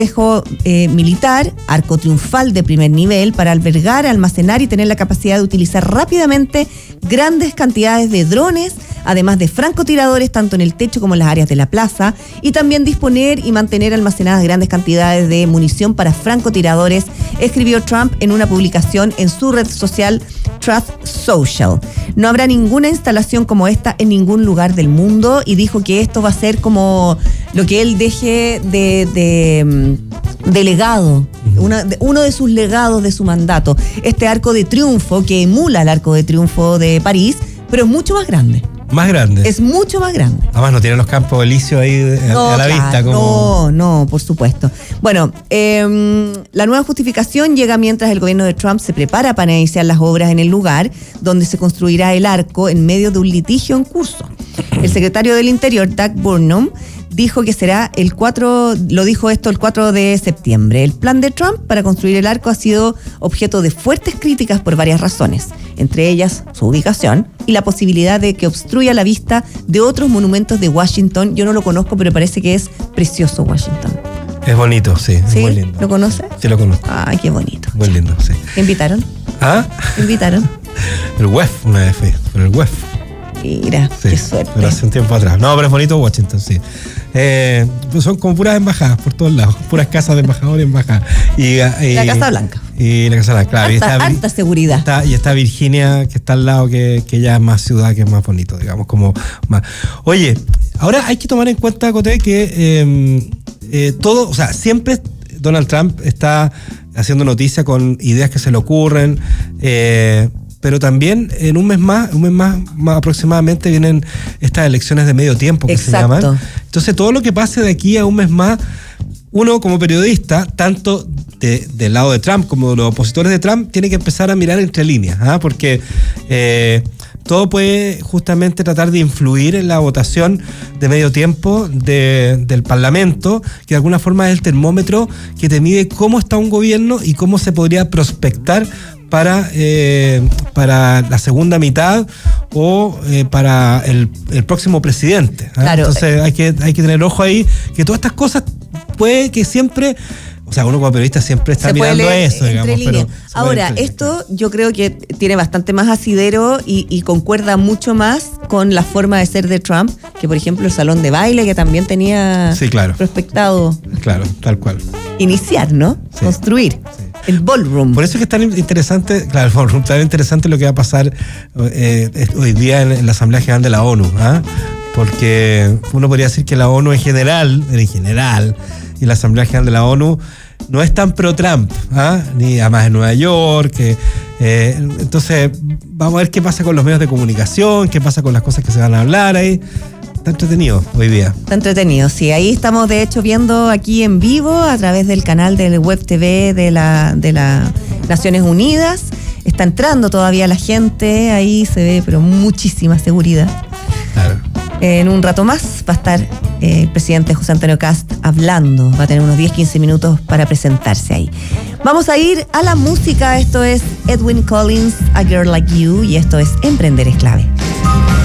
militar, arco triunfal de primer nivel para albergar, almacenar y tener la capacidad de utilizar rápidamente grandes cantidades de drones, además de francotiradores tanto en el techo como en las áreas de la plaza, y también disponer y mantener almacenadas grandes cantidades de munición para francotiradores, escribió Trump en una publicación en su red social Truth Social. No habrá ninguna instalación como esta en ningún lugar del mundo, y dijo que esto va a ser como lo que él deje de legado, uno de sus legados de su mandato. Este arco de triunfo que emula el arco de triunfo de París, pero es mucho más grande. Más grande. Es mucho más grande. Además no tiene los campos elíseos ahí a la vista. Como... No, por supuesto. Bueno, la nueva justificación llega mientras el gobierno de Trump se prepara para iniciar las obras en el lugar donde se construirá el arco en medio de un litigio en curso. El secretario del Interior, Doug Burnham, dijo que será el 4 de septiembre. El plan de Trump para construir el arco ha sido objeto de fuertes críticas por varias razones, entre ellas su ubicación y la posibilidad de que obstruya la vista de otros monumentos de Washington. Yo no lo conozco, pero parece que es precioso Washington. Es bonito, sí. ¿Sí? Es muy lindo. ¿Lo conoces? Sí, lo conozco. Ay, qué bonito. Muy lindo, sí. ¿Te invitaron? ¿Ah? ¿Te invitaron? El WEF, una vez fue, por el WEF. Mira, sí, qué suerte. Pero hace un tiempo atrás. No, pero es bonito Washington, sí. Pues son como puras embajadas por todos lados, puras casas de embajadores y embajadas. La Casa Blanca. Y la Casa Blanca, claro. Harta seguridad. Y está Virginia, que está al lado, que ya es más ciudad, que es más bonito, digamos, como más. Oye, ahora hay que tomar en cuenta, Coté, que todo, o sea, siempre Donald Trump está haciendo noticia con ideas que se le ocurren, pero también en un mes más aproximadamente vienen estas elecciones de medio tiempo que Exacto. se llaman. Entonces todo lo que pase de aquí a un mes más, uno como periodista, tanto del lado de Trump como de los opositores de Trump, tiene que empezar a mirar entre líneas, porque todo puede justamente tratar de influir en la votación de medio tiempo del Parlamento, que de alguna forma es el termómetro que te mide cómo está un gobierno y cómo se podría prospectar para la segunda mitad o para el próximo presidente. Claro. Entonces hay que tener ojo ahí, que todas estas cosas puede que siempre... O sea, uno como periodista siempre está mirando eso, digamos. Pero ahora, esto yo creo que tiene bastante más asidero y concuerda mucho más con la forma de ser de Trump, que por ejemplo el salón de baile, que también tenía prospectado. Claro, tal cual. Iniciar, ¿no? Sí. Construir. Sí. El ballroom. Por eso es que es tan interesante, claro, el ballroom, tan interesante lo que va a pasar hoy día en la Asamblea General de la ONU, porque uno podría decir que la ONU en general, y la Asamblea General de la ONU no es tan pro-Trump, ni además en Nueva York. Entonces, vamos a ver qué pasa con los medios de comunicación, qué pasa con las cosas que se van a hablar ahí. Está entretenido hoy día. Está entretenido, sí. Ahí estamos, de hecho, viendo aquí en vivo a través del canal del Web TV de la Naciones Unidas. Está entrando todavía la gente, ahí se ve, pero muchísima seguridad. Claro. En un rato más va a estar el presidente José Antonio Kast hablando. Va a tener unos 10-15 minutos para presentarse ahí. Vamos a ir a la música. Esto es Edwyn Collins, A Girl Like You, y esto es Emprender es Clave.